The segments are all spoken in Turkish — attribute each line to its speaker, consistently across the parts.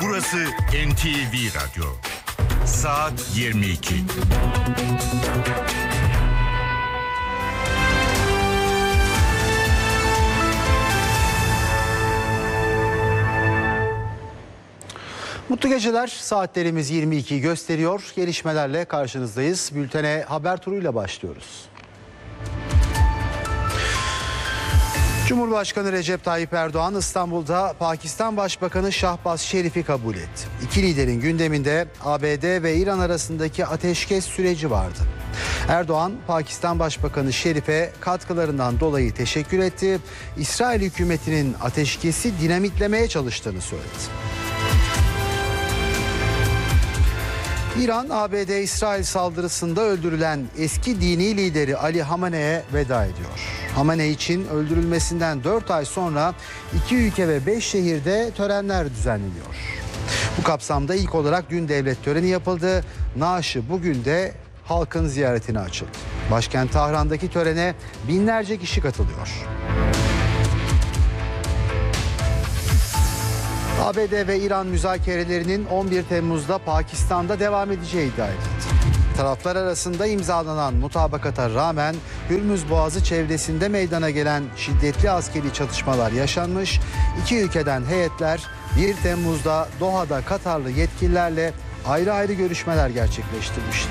Speaker 1: Burası NTV Radyo. Saat 22.
Speaker 2: Mutlu geceler. Saatlerimiz 22'yi gösteriyor. Gelişmelerle karşınızdayız. Bültene haber turuyla başlıyoruz. Cumhurbaşkanı Recep Tayyip Erdoğan İstanbul'da Pakistan Başbakanı Şahbaz Şerif'i kabul etti. İki liderin gündeminde ABD ve İran arasındaki ateşkes süreci vardı. Erdoğan, Pakistan Başbakanı Şerif'e katkılarından dolayı teşekkür etti. İsrail hükümetinin ateşkesi dinamitlemeye çalıştığını söyledi. İran, ABD-İsrail saldırısında öldürülen eski dini lideri Ali Hamene'ye veda ediyor. Hamene için öldürülmesinden 4 ay sonra 2 ülke ve 5 şehirde törenler düzenleniyor. Bu kapsamda ilk olarak dün devlet töreni yapıldı. Naaşı bugün de halkın ziyaretine açıldı. Başkent Tahran'daki törene binlerce kişi katılıyor. ABD ve İran müzakerelerinin 11 Temmuz'da Pakistan'da devam edeceği iddia edildi. Taraflar arasında imzalanan mutabakata rağmen Hürmüz Boğazı çevresinde meydana gelen şiddetli askeri çatışmalar yaşanmış. İki ülkeden heyetler 1 Temmuz'da Doha'da Katarlı yetkililerle ayrı ayrı görüşmeler gerçekleştirmişti.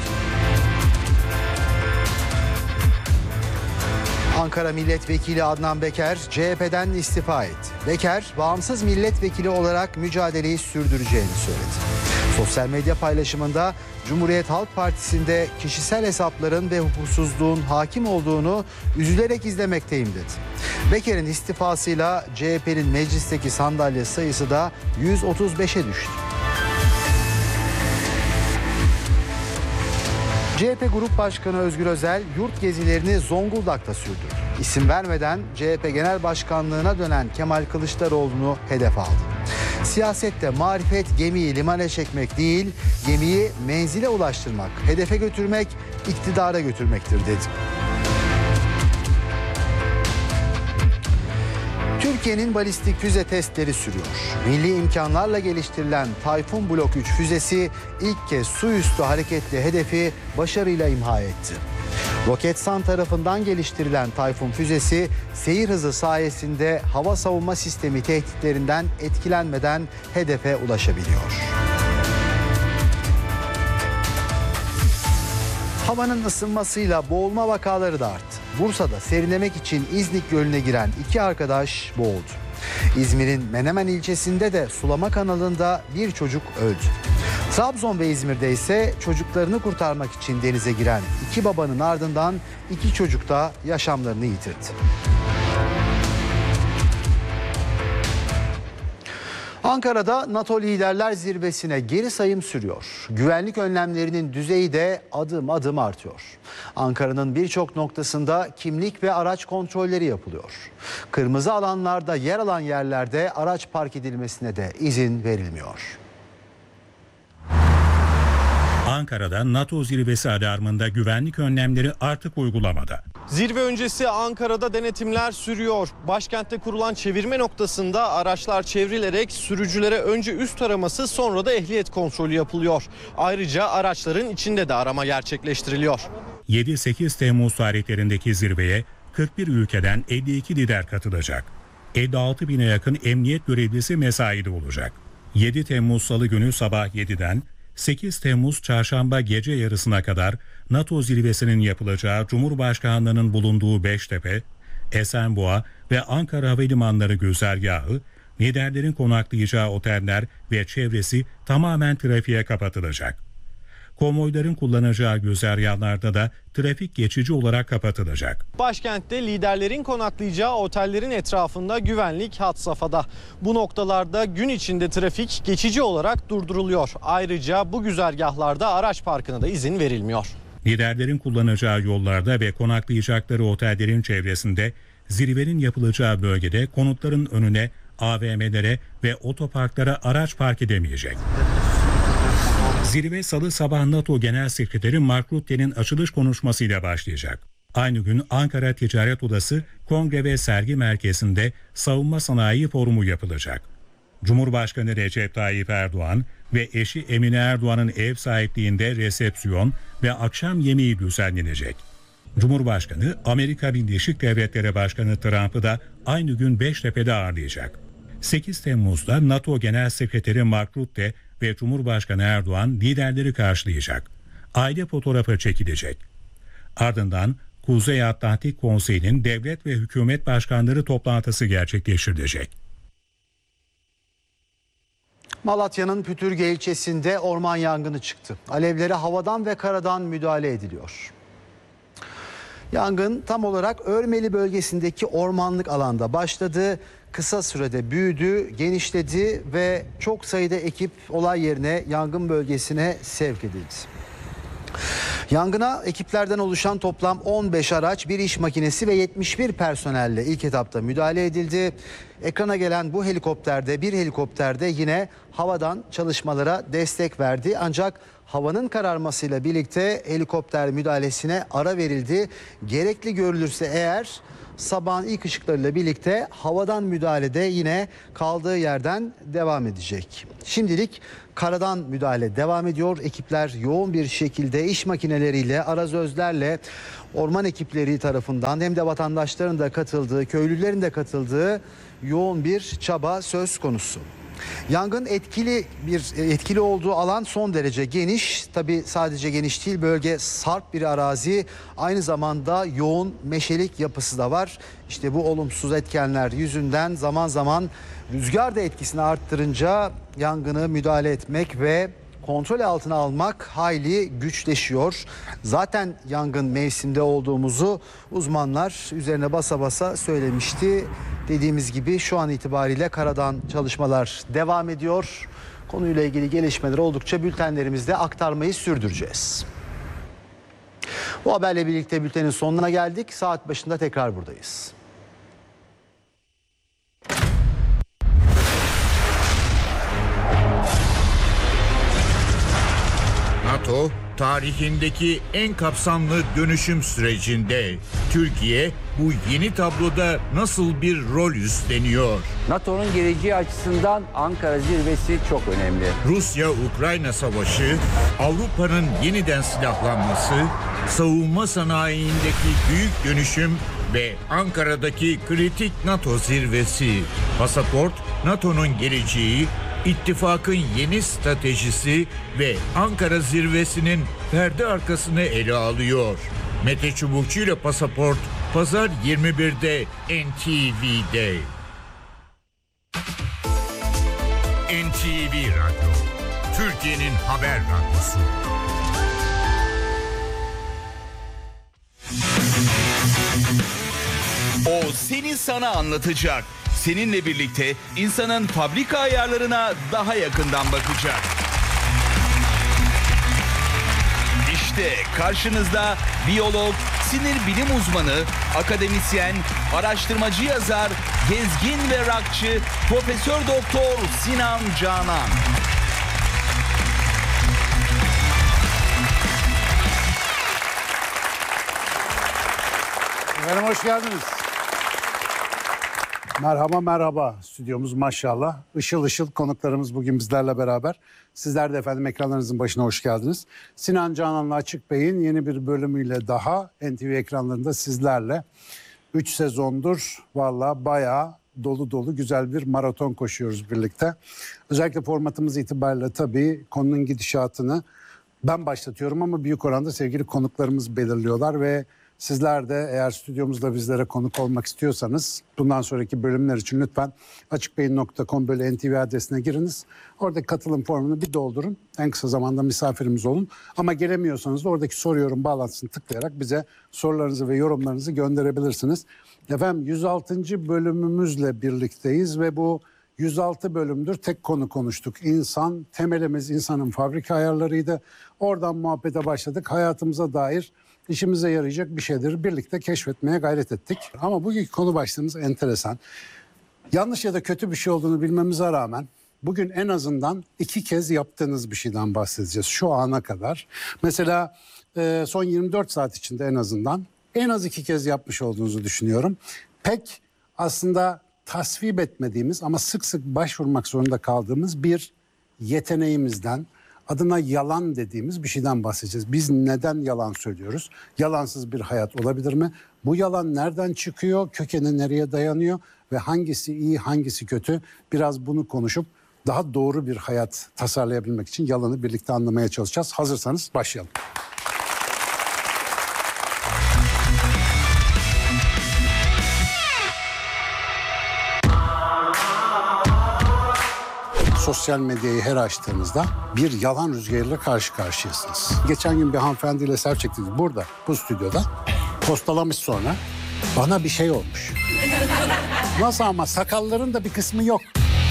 Speaker 2: Ankara Milletvekili Adnan Beker CHP'den istifa etti. Beker, bağımsız milletvekili olarak mücadeleyi sürdüreceğini söyledi. Sosyal medya paylaşımında Cumhuriyet Halk Partisi'nde kişisel hesapların ve hukuksuzluğun hakim olduğunu üzülerek izlemekteyim dedi. Beker'in istifasıyla CHP'nin meclisteki sandalye sayısı da 135'e düştü. CHP Grup Başkanı Özgür Özel yurt gezilerini Zonguldak'ta sürdürdü. İsim vermeden CHP Genel Başkanlığına dönen Kemal Kılıçdaroğlu'nu hedef aldı. Siyasette marifet gemiyi limana çekmek değil, gemiyi menzile ulaştırmak, hedefe götürmek, iktidara götürmektir dedi. Türkiye'nin balistik füze testleri sürüyor. Milli imkanlarla geliştirilen Tayfun Blok 3 füzesi ilk kez su üstü hareketli hedefi başarıyla imha etti. Roketsan tarafından geliştirilen Tayfun füzesi seyir hızı sayesinde hava savunma sistemi tehditlerinden etkilenmeden hedefe ulaşabiliyor. Havanın ısınmasıyla boğulma vakaları da arttı. Bursa'da serinlemek için İznik Gölü'ne giren 2 arkadaş boğuldu. İzmir'in Menemen ilçesinde de sulama kanalında bir çocuk öldü. Trabzon ve İzmir'de ise çocuklarını kurtarmak için denize giren 2 babanın ardından 2 çocuk da yaşamlarını yitirdi. Ankara'da NATO Liderler Zirvesi'ne geri sayım sürüyor. Güvenlik önlemlerinin düzeyi de adım adım artıyor. Ankara'nın birçok noktasında kimlik ve araç kontrolleri yapılıyor. Kırmızı alanlarda yer alan yerlerde araç park edilmesine de izin verilmiyor.
Speaker 3: Ankara'da NATO zirvesi alarmında güvenlik önlemleri artık uygulamada.
Speaker 4: Zirve öncesi Ankara'da denetimler sürüyor. Başkentte kurulan çevirme noktasında araçlar çevrilerek sürücülere önce üst araması sonra da ehliyet kontrolü yapılıyor. Ayrıca araçların içinde de arama gerçekleştiriliyor.
Speaker 3: 7-8 Temmuz tarihlerindeki zirveye 41 ülkeden 52 lider katılacak. 56 bine yakın emniyet görevlisi mesaide olacak. 7 Temmuz Salı günü sabah 7'den 8 Temmuz Çarşamba gece yarısına kadar NATO zirvesinin yapılacağı Cumhurbaşkanlığının bulunduğu Beştepe, Esenboğa ve Ankara Havalimanları güzergahı, liderlerin konaklayacağı oteller ve çevresi tamamen trafiğe kapatılacak. Konvoyların kullanacağı güzergahlarda da trafik geçici olarak kapatılacak.
Speaker 4: Başkentte liderlerin konaklayacağı otellerin etrafında güvenlik had safhada. Bu noktalarda gün içinde trafik geçici olarak durduruluyor. Ayrıca bu güzergahlarda araç parkına da izin verilmiyor.
Speaker 3: Liderlerin kullanacağı yollarda ve konaklayacakları otellerin çevresinde zirvenin yapılacağı bölgede konutların önüne, AVM'lere ve otoparklara araç park edemeyecek. Zirve Salı sabah NATO Genel Sekreteri Mark Rutte'nin açılış konuşmasıyla başlayacak. Aynı gün Ankara Ticaret Odası Kongre ve Sergi Merkezi'nde Savunma Sanayi Forumu yapılacak. Cumhurbaşkanı Recep Tayyip Erdoğan ve eşi Emine Erdoğan'ın ev sahipliğinde resepsiyon ve akşam yemeği düzenlenecek. Cumhurbaşkanı Amerika Birleşik Devletleri Başkanı Trump'ı da aynı gün Beştepe'de ağırlayacak. 8 Temmuz'da NATO Genel Sekreteri Mark Rutte ve Cumhurbaşkanı Erdoğan liderleri karşılayacak. Aile fotoğrafı çekilecek. Ardından Kuzey Atlantik Konseyi'nin devlet ve hükümet başkanları toplantısı gerçekleştirilecek.
Speaker 2: Malatya'nın Pütürge ilçesinde orman yangını çıktı. Alevlere havadan ve karadan müdahale ediliyor. Yangın tam olarak Örmeli bölgesindeki ormanlık alanda başladı. Kısa sürede büyüdü, genişledi ve çok sayıda ekip olay yerine, yangın bölgesine sevk edildi. Yangına ekiplerden oluşan toplam 15 araç, bir iş makinesi ve 71 personelle ilk etapta müdahale edildi. Ekrana gelen bu bir helikopterde yine havadan çalışmalara destek verdi. Ancak havanın kararmasıyla birlikte helikopter müdahalesine ara verildi. Gerekli görülürse eğer sabahın ilk ışıklarıyla birlikte havadan müdahalede yine kaldığı yerden devam edecek. Şimdilik karadan müdahale devam ediyor. Ekipler yoğun bir şekilde iş makineleriyle, arazözlerle, orman ekipleri tarafından hem de vatandaşların da katıldığı, köylülerin de katıldığı yoğun bir çaba söz konusu. Yangın etkili olduğu alan son derece geniş. Tabii sadece geniş değil, bölge sarp bir arazi. Aynı zamanda yoğun meşelik yapısı da var. İşte bu olumsuz etkenler yüzünden zaman zaman rüzgar da etkisini arttırınca yangını müdahale etmek ve kontrol altına almak hayli güçleşiyor. Zaten yangın mevsiminde olduğumuzu uzmanlar üzerine basa basa söylemişti. Dediğimiz gibi şu an itibariyle karadan çalışmalar devam ediyor. Konuyla ilgili gelişmeler oldukça bültenlerimizde aktarmayı sürdüreceğiz. Bu haberle birlikte bültenin sonuna geldik. Saat başında tekrar buradayız.
Speaker 1: NATO tarihindeki en kapsamlı dönüşüm sürecinde Türkiye bu yeni tabloda nasıl bir rol üstleniyor?
Speaker 5: NATO'nun geleceği açısından Ankara zirvesi çok önemli.
Speaker 1: Rusya-Ukrayna savaşı, Avrupa'nın yeniden silahlanması, savunma sanayindeki büyük dönüşüm ve Ankara'daki kritik NATO zirvesi. Pasaport, NATO'nun geleceği, İttifakın yeni stratejisi ve Ankara zirvesinin perde arkasını ele alıyor. Mete Çubukçu ile Pasaport, Pazar 21'de NTV'de. NTV Radyo, Türkiye'nin haber radyosu.
Speaker 6: O seni sana anlatacak. Seninle birlikte insanın fabrika ayarlarına daha yakından bakacak. İşte karşınızda biyolog, sinir bilim uzmanı, akademisyen, araştırmacı yazar, gezgin ve rockçı Profesör Doktor Sinan Canan.
Speaker 7: Efendim hoş geldiniz. Merhaba. Stüdyomuz maşallah. Işıl ışıl konuklarımız bugün bizlerle beraber. Sizler de efendim ekranlarınızın başına hoş geldiniz. Sinan Canan'la Açık Bey'in yeni bir bölümüyle daha NTV ekranlarında sizlerle. 3 sezondur valla bayağı dolu güzel bir maraton koşuyoruz birlikte. Özellikle formatımız itibariyle tabii konunun gidişatını ben başlatıyorum ama büyük oranda sevgili konuklarımız belirliyorlar ve sizler de eğer stüdyomuzda bizlere konuk olmak istiyorsanız bundan sonraki bölümler için lütfen açıkbeyin.com/NTV adresine giriniz. Oradaki katılım formunu bir doldurun. En kısa zamanda misafirimiz olun. Ama gelemiyorsanız da oradaki soruyorum bağlantısını tıklayarak bize sorularınızı ve yorumlarınızı gönderebilirsiniz. Efendim 106. bölümümüzle birlikteyiz ve bu 106 bölümdür tek konu konuştuk. İnsan, temelimiz insanın fabrika ayarlarıydı. Oradan muhabbete başladık. Hayatımıza dair işimize yarayacak bir şeyleri birlikte keşfetmeye gayret ettik. Ama bugünkü konu başlığımız enteresan. Yanlış ya da kötü bir şey olduğunu bilmemize rağmen bugün en azından 2 kez yaptığınız bir şeyden bahsedeceğiz şu ana kadar. Mesela son 24 saat içinde en azından en az 2 kez yapmış olduğunuzu düşünüyorum. Pek aslında tasvip etmediğimiz ama sık sık başvurmak zorunda kaldığımız bir yeteneğimizden, adına yalan dediğimiz bir şeyden bahsedeceğiz. Biz neden yalan söylüyoruz? Yalansız bir hayat olabilir mi? Bu yalan nereden çıkıyor? Kökeni nereye dayanıyor? Ve hangisi iyi, hangisi kötü? Biraz bunu konuşup daha doğru bir hayat tasarlayabilmek için yalanı birlikte anlamaya çalışacağız. Hazırsanız başlayalım. Sosyal medyayı her açtığınızda bir yalan rüzgarıyla karşı karşıyasınız. Geçen gün bir hanımefendiyle selfie çektik burada, bu stüdyoda. Postalamış sonra. Bana bir şey olmuş. Nasıl ama sakalların da bir kısmı yok.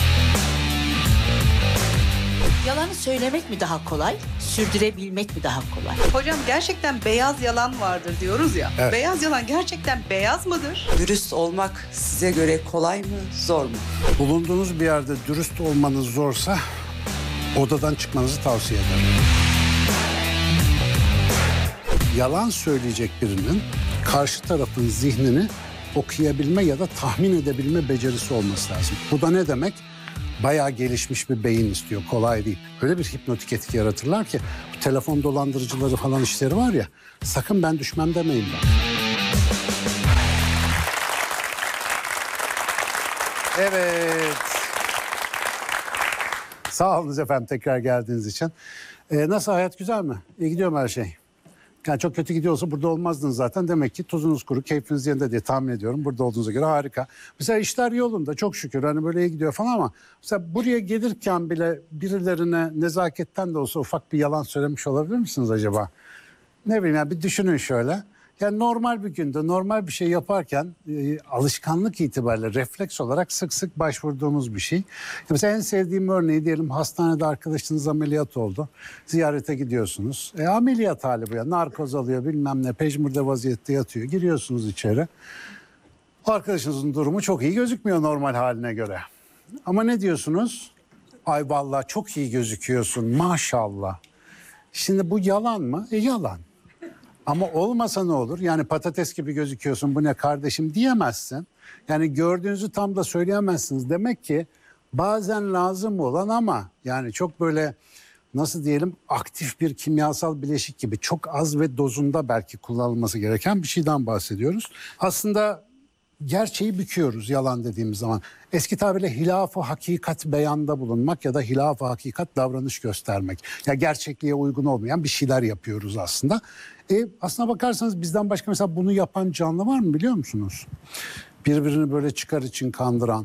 Speaker 8: Yalanı söylemek mi daha kolay, sürdürebilmek mi daha kolay?
Speaker 9: Hocam gerçekten beyaz yalan vardır diyoruz ya.
Speaker 7: Evet.
Speaker 9: Beyaz yalan gerçekten beyaz mıdır?
Speaker 10: Dürüst olmak size göre kolay mı, zor mu?
Speaker 7: Bulunduğunuz bir yerde dürüst olmanız zorsa odadan çıkmanızı tavsiye ederim. Yalan söyleyecek birinin karşı tarafın zihnini okuyabilme ya da tahmin edebilme becerisi olması lazım. Bu da ne demek? Bayağı gelişmiş bir beyin istiyor, kolay değil. Öyle bir hipnotik etki yaratırlar ki bu telefon dolandırıcıları falan işleri var ya, sakın ben düşmem demeyin ben. Evet. Sağ olun efendim tekrar geldiğiniz için. Nasıl, hayat güzel mi? İyi gidiyor mu her şey? Yani çok kötü gidiyorsa burada olmazdınız zaten. Demek ki tuzunuz kuru, keyfiniz yerinde diye tahmin ediyorum. Burada olduğunuza göre harika. Mesela işler yolunda çok şükür. Hani böyle iyi gidiyor falan ama mesela buraya gelirken bile birilerine nezaketten de olsa ufak bir yalan söylemiş olabilir misiniz acaba? Ne bileyim yani bir düşünün şöyle. Yani normal bir günde normal bir şey yaparken alışkanlık itibariyle refleks olarak sık sık başvurduğumuz bir şey. Mesela en sevdiğim örneği diyelim, hastanede arkadaşınız ameliyat oldu. Ziyarete gidiyorsunuz. Ameliyat hali bu ya. Narkoz alıyor bilmem ne, pejmürde vaziyette yatıyor. Giriyorsunuz içeri. Arkadaşınızın durumu çok iyi gözükmüyor normal haline göre. Ama ne diyorsunuz? Ay vallahi çok iyi gözüküyorsun maşallah. Şimdi bu yalan mı? Yalan. Ama olmasa ne olur? Yani patates gibi gözüküyorsun, bu ne kardeşim diyemezsin. Yani gördüğünüzü tam da söyleyemezsiniz. Demek ki bazen lazım olan ama yani çok böyle nasıl diyelim aktif bir kimyasal bileşik gibi çok az ve dozunda belki kullanılması gereken bir şeyden bahsediyoruz. Aslında gerçeği büküyoruz yalan dediğimiz zaman. Eski tabirle hilaf-ı hakikat beyanda bulunmak ya da hilaf-ı hakikat davranış göstermek. Ya gerçekliğe uygun olmayan bir şeyler yapıyoruz aslında. Aslına bakarsanız bizden başka mesela bunu yapan canlı var mı biliyor musunuz? Birbirini böyle çıkar için kandıran.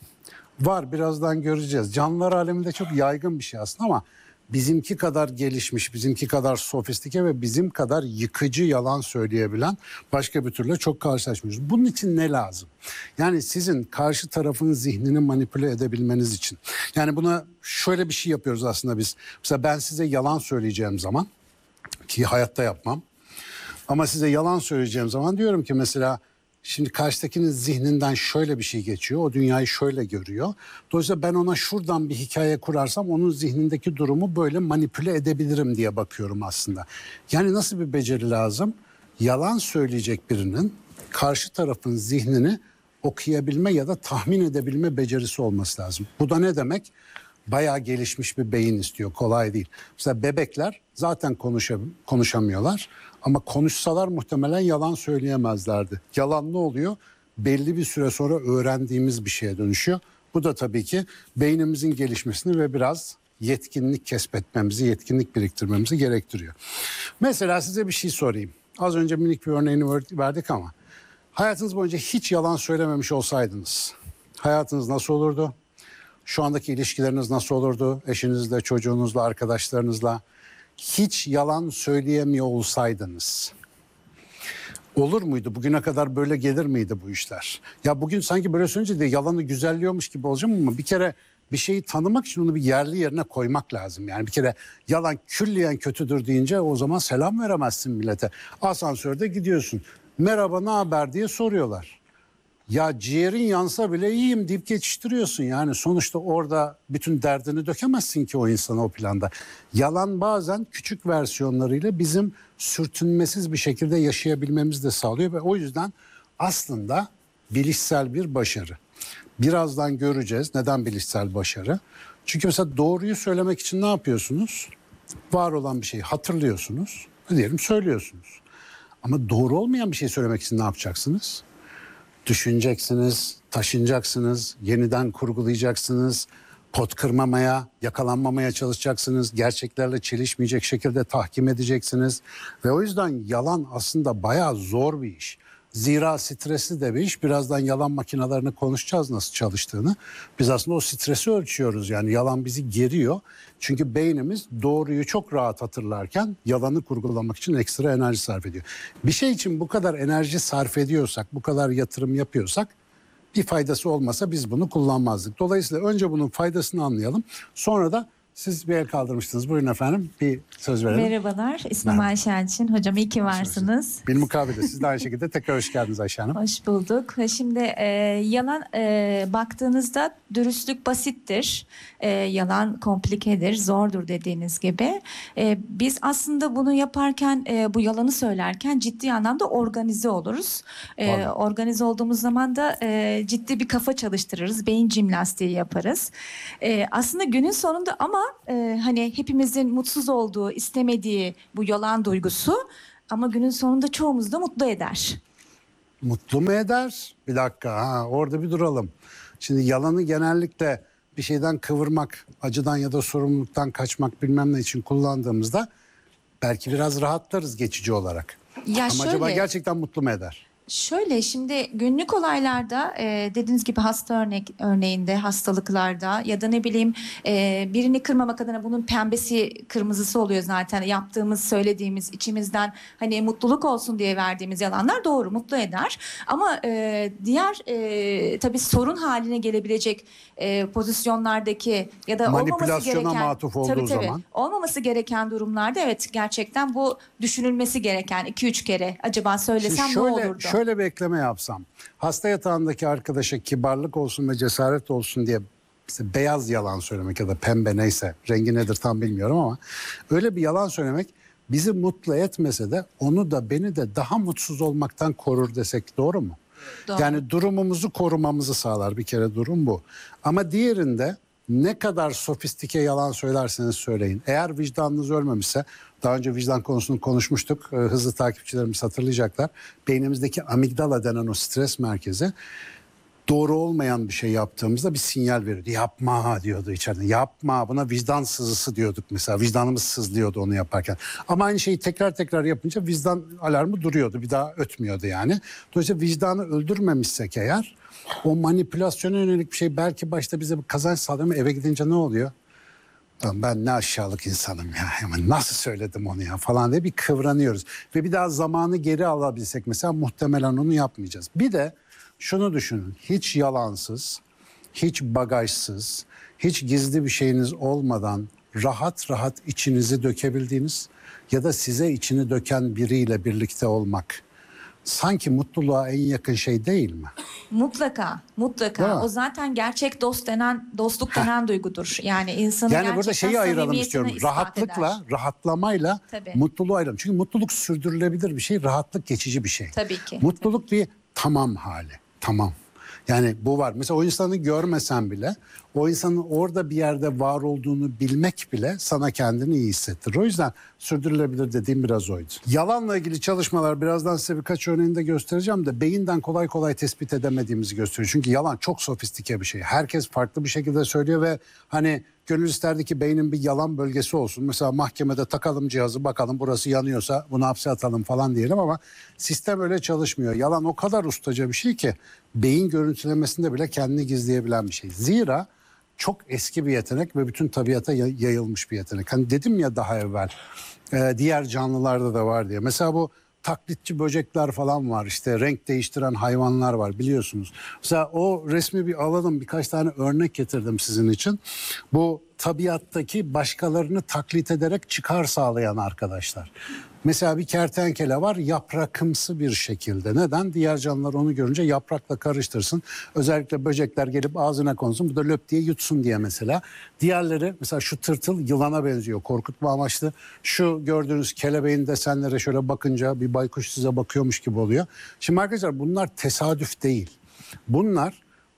Speaker 7: Var, birazdan göreceğiz. Canlılar aleminde çok yaygın bir şey aslında ama bizimki kadar gelişmiş, bizimki kadar sofistike ve bizim kadar yıkıcı yalan söyleyebilen başka bir türlü çok karşılaşmıyoruz. Bunun için ne lazım? Yani sizin karşı tarafın zihnini manipüle edebilmeniz için. Yani buna şöyle bir şey yapıyoruz aslında biz. Mesela ben size yalan söyleyeceğim zaman, ki hayatta yapmam, ama size yalan söyleyeceğim zaman diyorum ki mesela şimdi karşıdakinin zihninden şöyle bir şey geçiyor. O dünyayı şöyle görüyor. Dolayısıyla ben ona şuradan bir hikaye kurarsam onun zihnindeki durumu böyle manipüle edebilirim diye bakıyorum aslında. Yani nasıl bir beceri lazım? Yalan söyleyecek birinin karşı tarafın zihnini okuyabilme ya da tahmin edebilme becerisi olması lazım. Bu da ne demek? Bayağı gelişmiş bir beyin istiyor. Kolay değil. Mesela bebekler zaten konuşamıyorlar. Ama konuşsalar muhtemelen yalan söyleyemezlerdi. Yalan ne oluyor? Belli bir süre sonra öğrendiğimiz bir şeye dönüşüyor. Bu da tabii ki beynimizin gelişmesini ve biraz yetkinlik kesbetmemizi, yetkinlik biriktirmemizi gerektiriyor. Mesela size bir şey sorayım. Az önce minik bir örneğini verdik ama hayatınız boyunca hiç yalan söylememiş olsaydınız hayatınız nasıl olurdu? Şu andaki ilişkileriniz nasıl olurdu? Eşinizle, çocuğunuzla, arkadaşlarınızla. Hiç yalan söyleyemiyor olsaydınız olur muydu? Bugüne kadar böyle gelir miydi bu işler? Ya bugün sanki böyle söyleyince de yalanı güzelliyormuş gibi olacağım ama bir kere bir şeyi tanımak için onu bir yerli yerine koymak lazım. Yani bir kere yalan külliyen kötüdür deyince o zaman selam veremezsin millete. Asansörde gidiyorsun. Merhaba, ne haber diye soruyorlar. Ya ciğerin yansa bile iyiyim deyip geçiştiriyorsun. Yani sonuçta orada bütün derdini dökemezsin ki o insana o planda. Yalan bazen küçük versiyonlarıyla bizim sürtünmesiz bir şekilde yaşayabilmemizi de sağlıyor. Ve o yüzden aslında bilişsel bir başarı. Birazdan göreceğiz neden bilişsel başarı. Çünkü mesela doğruyu söylemek için ne yapıyorsunuz? Var olan bir şeyi hatırlıyorsunuz. Diyelim söylüyorsunuz. Ama doğru olmayan bir şey söylemek için ne yapacaksınız? Düşüneceksiniz, taşınacaksınız, yeniden kurgulayacaksınız. Pot kırmamaya, yakalanmamaya çalışacaksınız. Gerçeklerle çelişmeyecek şekilde tahkim edeceksiniz. Ve o yüzden yalan aslında bayağı zor bir iş. Zira stresli de bir iş. Birazdan yalan makinelerini konuşacağız nasıl çalıştığını. Biz aslında o stresi ölçüyoruz. Yani yalan bizi geriyor. Çünkü beynimiz doğruyu çok rahat hatırlarken yalanı kurgulamak için ekstra enerji sarf ediyor. Bir şey için bu kadar enerji sarf ediyorsak, bu kadar yatırım yapıyorsak bir faydası olmasa biz bunu kullanmazdık. Dolayısıyla önce bunun faydasını anlayalım. Sonra da siz bir el kaldırmıştınız. Buyurun efendim bir söz verelim.
Speaker 11: Merhabalar, ismim Ayşe Elçin. Hocam iyi ki varsınız.
Speaker 7: Bilmukabele siz de aynı şekilde tekrar hoş geldiniz Ayşe Hanım.
Speaker 11: Hoş bulduk. Şimdi yalan baktığınızda dürüstlük basittir. Yalan komplikedir, zordur dediğiniz gibi. Biz aslında bunu yaparken, bu yalanı söylerken ciddi anlamda organize oluruz. Organize olduğumuz zaman da ciddi bir kafa çalıştırırız, beyin jimnastiği yaparız. Aslında günün sonunda ama hani hepimizin mutsuz olduğu, istemediği bu yalan duygusu ama günün sonunda çoğumuz da mutlu eder.
Speaker 7: Mutlu mu eder? Bir dakika orada bir duralım. Şimdi yalanı genellikle bir şeyden kıvırmak, acıdan ya da sorumluluktan kaçmak bilmem ne için kullandığımızda belki biraz rahatlarız geçici olarak.
Speaker 11: Ya
Speaker 7: ama acaba gerçekten mutlu mu eder?
Speaker 11: Şöyle şimdi günlük olaylarda dediğiniz gibi hasta örneğinde hastalıklarda ya da ne bileyim birini kırmamak adına bunun pembesi kırmızısı oluyor zaten yaptığımız söylediğimiz içimizden hani mutluluk olsun diye verdiğimiz yalanlar doğru mutlu eder ama diğer tabii sorun haline gelebilecek pozisyonlardaki ya da olmaması gereken
Speaker 7: matuf olduğu zaman
Speaker 11: olmaması gereken durumlarda evet gerçekten bu düşünülmesi gereken 2-3 kere acaba söylesem ne olurdu?
Speaker 7: Şöyle bir ekleme yapsam. Hasta yatağındaki arkadaşa kibarlık olsun ve cesaret olsun diye işte beyaz yalan söylemek ya da pembe neyse rengi nedir tam bilmiyorum ama öyle bir yalan söylemek bizi mutlu etmese de onu da beni de daha mutsuz olmaktan korur desek doğru mu?
Speaker 11: Doğru.
Speaker 7: Yani durumumuzu korumamızı sağlar bir kere durum bu. Ama diğerinde ne kadar sofistike yalan söylerseniz söyleyin. Eğer vicdanınız ölmemişse, daha önce vicdan konusunu konuşmuştuk. Hızlı takipçilerimiz hatırlayacaklar. Beynimizdeki amigdala denen o stres merkezi doğru olmayan bir şey yaptığımızda bir sinyal veriyordu. Yapma diyordu içeriden. Yapma, buna vicdan sızısı diyorduk mesela. Vicdanımız sızlıyordu onu yaparken. Ama aynı şeyi tekrar tekrar yapınca vicdan alarmı duruyordu. Bir daha ötmüyordu yani. Dolayısıyla vicdanı öldürmemişsek eğer o manipülasyona yönelik bir şey belki başta bize bir kazanç sağlıyor ama eve gidince ne oluyor? Ben ne aşağılık insanım ya. Hemen nasıl söyledim onu ya falan diye bir kıvranıyoruz. Ve bir daha zamanı geri alabilsek mesela muhtemelen onu yapmayacağız. Bir de şunu düşünün. Hiç yalansız, hiç bagajsız, hiç gizli bir şeyiniz olmadan rahat rahat içinizi dökebildiğiniz ya da size içini döken biriyle birlikte olmak sanki mutluluğa en yakın şey değil mi?
Speaker 11: Mutlaka. O zaten gerçek dostluk denen duygudur. Yani insanın
Speaker 7: yani burada şeyi ayıralım istiyorum. Rahatlamayla
Speaker 11: Tabii.
Speaker 7: mutluluğu ayıralım. Çünkü mutluluk sürdürülebilir bir şey, rahatlık geçici bir şey.
Speaker 11: Tabii ki.
Speaker 7: Mutluluk bir tamam hali. Tamam. Yani bu var. Mesela o insanı görmesen bile o insanın orada bir yerde var olduğunu bilmek bile sana kendini iyi hissettirir. O yüzden sürdürülebilir dediğim biraz oydu. Yalanla ilgili çalışmalar birazdan size birkaç örneğini de göstereceğim de beyinden kolay kolay tespit edemediğimizi gösteriyor. Çünkü yalan çok sofistike bir şey. Herkes farklı bir şekilde söylüyor ve hani gönül isterdi ki beynin bir yalan bölgesi olsun. Mesela mahkemede takalım cihazı bakalım burası yanıyorsa bunu hapse atalım falan diyelim ama sistem öyle çalışmıyor. Yalan o kadar ustaca bir şey ki beyin görüntülemesinde bile kendini gizleyebilen bir şey. Zira çok eski bir yetenek ve bütün tabiata yayılmış bir yetenek. Hani dedim ya daha evvel diğer canlılarda da var diye. Mesela bu taklitçi böcekler falan var. İşte renk değiştiren hayvanlar var biliyorsunuz. Mesela o resmi bir alalım birkaç tane örnek getirdim sizin için. Bu tabiattaki başkalarını taklit ederek çıkar sağlayan arkadaşlar. Mesela bir kertenkele var yaprakımsı bir şekilde. Neden? Diğer canlılar onu görünce yaprakla karıştırsın. Özellikle böcekler gelip ağzına konsun. Bu da löp diye yutsun diye mesela. Diğerleri mesela şu tırtıl yılana benziyor. Korkutma amaçlı. Şu gördüğünüz kelebeğin desenlere şöyle bakınca bir baykuş size bakıyormuş gibi oluyor. Şimdi arkadaşlar bunlar tesadüf değil. Bunlar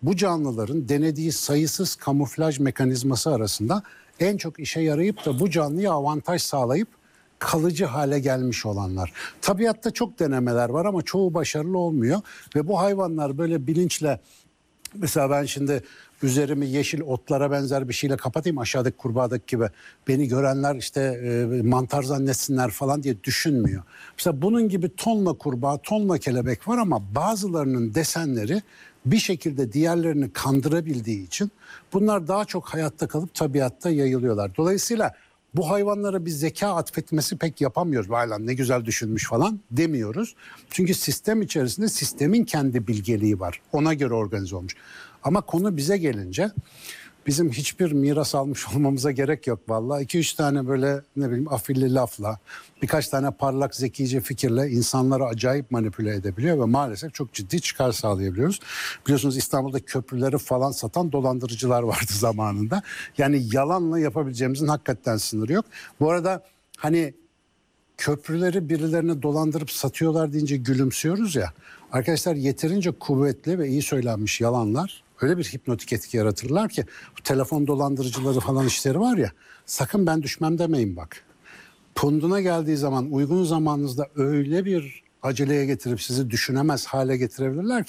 Speaker 7: bu canlıların denediği sayısız kamuflaj mekanizması arasında en çok işe yarayıp da bu canlıya avantaj sağlayıp kalıcı hale gelmiş olanlar. Tabiatta çok denemeler var ama çoğu başarılı olmuyor ve bu hayvanlar böyle bilinçle, mesela ben şimdi üzerimi yeşil otlara benzer bir şeyle kapatayım aşağıdaki kurbağadaki gibi, beni görenler işte mantar zannetsinler falan diye düşünmüyor. Mesela bunun gibi tonla kurbağa, tonla kelebek var ama bazılarının desenleri bir şekilde diğerlerini kandırabildiği için bunlar daha çok hayatta kalıp tabiatta yayılıyorlar. Dolayısıyla bu hayvanlara bir zeka atfetmesi pek yapamıyoruz. Vay lan ne güzel düşünmüş falan demiyoruz. Çünkü sistem içerisinde sistemin kendi bilgeliği var. Ona göre organize olmuş. Ama konu bize gelince bizim hiçbir miras almış olmamıza gerek yok vallahi. 2-3 tane böyle ne bileyim afilli lafla, birkaç tane parlak zekice fikirle insanları acayip manipüle edebiliyor ve maalesef çok ciddi çıkar sağlayabiliyoruz. Biliyorsunuz İstanbul'da köprüleri falan satan dolandırıcılar vardı zamanında. Yani yalanla yapabileceğimizin hakikaten sınırı yok. Bu arada hani köprüleri birilerine dolandırıp satıyorlar deyince gülümsüyoruz ya. Arkadaşlar yeterince kuvvetli ve iyi söylenmiş yalanlar öyle bir hipnotik etki yaratırlar ki bu telefon dolandırıcıları falan işleri var ya, sakın ben düşmem demeyin bak. Punduna geldiği zaman uygun zamanınızda öyle bir aceleye getirip sizi düşünemez hale getirebilirler ki